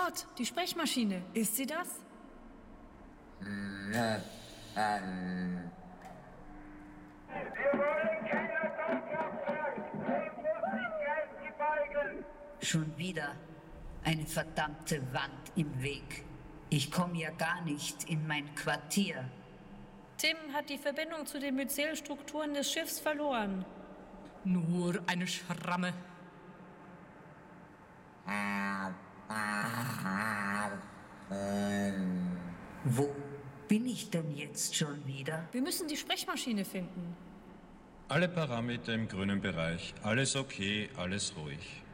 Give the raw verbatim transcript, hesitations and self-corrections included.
Dort, die Sprechmaschine. Ist sie das? Wir wollen kein Atomkraftwerk! Dem Flüssigkeitsgebeugen! Schon wieder eine verdammte Wand im Weg. Ich komme ja gar nicht in mein Quartier. Tim hat die Verbindung zu den Myzelstrukturen des Schiffs verloren. Nur eine Schramme. Wo bin ich denn jetzt schon wieder? Wir müssen die Sprechmaschine finden. Alle Parameter im grünen Bereich. Alles okay, alles ruhig.